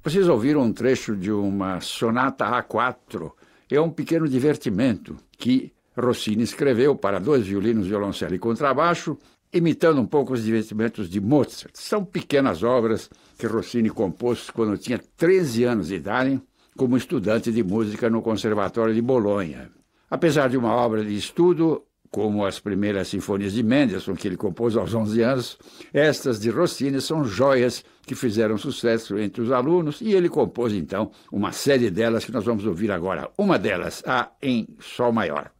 Vocês ouviram um trecho de uma sonata A4. É um pequeno divertimento que Rossini escreveu para 2 violinos, violoncelo e contrabaixo, imitando um pouco os divertimentos de Mozart. São pequenas obras que Rossini compôs quando tinha 13 anos de idade, como estudante de música no Conservatório de Bolonha. Apesar de uma obra de estudo, como as primeiras sinfonias de Mendelssohn, que ele compôs aos 11 anos, estas de Rossini são joias que fizeram sucesso entre os alunos, e ele compôs, então, uma série delas que nós vamos ouvir agora. Uma delas, a em Sol maior.